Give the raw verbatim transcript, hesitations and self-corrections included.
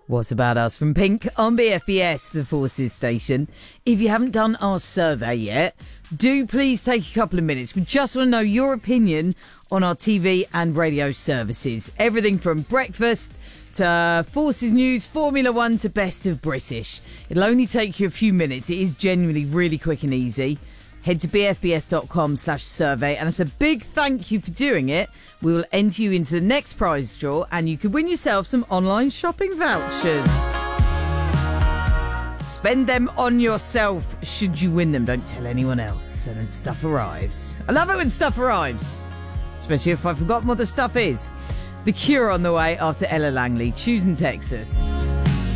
What About Us from Pink on B F B S, the Forces station. If you haven't done our survey yet, do please take a couple of minutes. We just want to know your opinion on our T V and radio services. Everything from breakfast to Forces News, Formula One to Best of British. It'll only take you a few minutes. It is genuinely really quick and easy. Head to bfbs.com slash survey and it's a big thank you for doing it. We will enter you into the next prize draw and you could win yourself some online shopping vouchers. Spend them on yourself should you win them. Don't tell anyone else. And then stuff arrives. I love it when stuff arrives, especially if I've forgotten what the stuff is. The Cure on the way after Ella Langley, Choosing Texas.